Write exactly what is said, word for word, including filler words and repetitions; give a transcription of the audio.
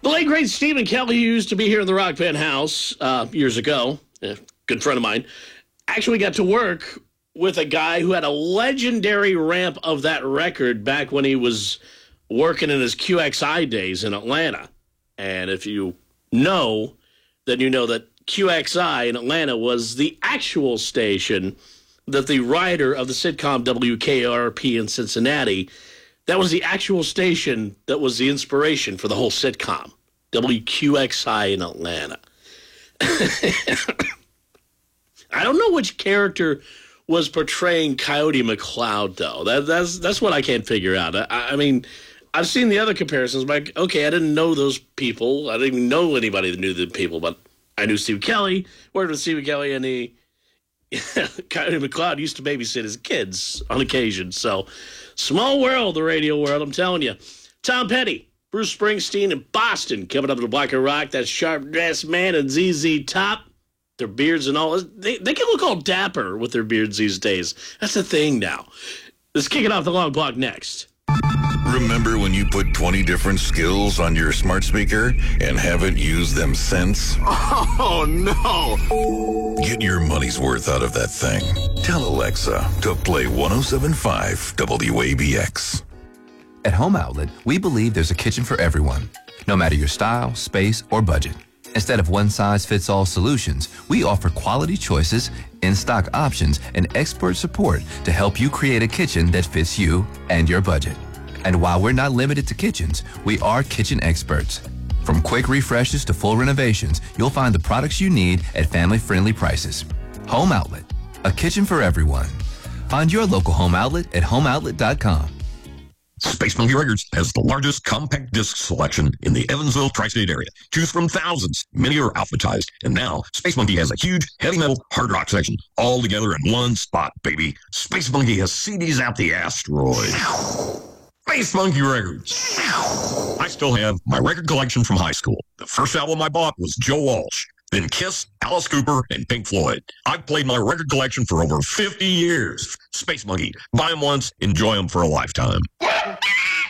The late, great Stephen Kelly used to be here in the Rock Band House uh, years ago. A good friend of mine. Actually got to work with a guy who had a legendary ramp of that record back when he was working in his Q X I days in Atlanta. And if you know, then you know that Q X I in Atlanta was the actual station that the writer of the sitcom W K R P in Cincinnati, that was the actual station that was the inspiration for the whole sitcom, W Q X I in Atlanta. I don't know which character was portraying Coyote McCloud, though. That, that's that's what I can't figure out. I, I mean, I've seen the other comparisons. Like, okay, I didn't know those people. I didn't even know anybody that knew the people, but I knew Steve Kelly, worked with Steve Kelly, and he, Coyote McCloud used to babysit his kids on occasion. So, small world, the radio world, I'm telling you. Tom Petty, Bruce Springsteen, and Boston coming up to the Black and Rock. That Sharp-Dressed Man and Z Z Top. Their beards and all. They, they can look all dapper with their beards these days. That's the thing now. Let's kick it off the long block next. Remember when you put twenty different skills on your smart speaker and haven't used them since? Oh, no. Get your money's worth out of that thing. Tell Alexa to play one oh seven point five W A B X. At Home Outlet, we believe there's a kitchen for everyone, no matter your style, space, or budget. Instead of one-size-fits-all solutions, we offer quality choices, in-stock options, and expert support to help you create a kitchen that fits you and your budget. And while we're not limited to kitchens, we are kitchen experts. From quick refreshes to full renovations, you'll find the products you need at family-friendly prices. Home Outlet, a kitchen for everyone. Find your local Home Outlet at home outlet dot com. Space Monkey Records has the largest compact disc selection in the Evansville tri-state area. Choose from thousands. Many are alphabetized. And now, Space Monkey has a huge heavy metal hard rock section all together in one spot, baby. Space Monkey has C Ds out the asteroid. Space Monkey Records. I still have my record collection from high school. The first album I bought was Joe Walsh, then Kiss, Alice Cooper, and Pink Floyd. I've played my record collection for over fifty years. Space Monkey. Buy them once, enjoy them for a lifetime.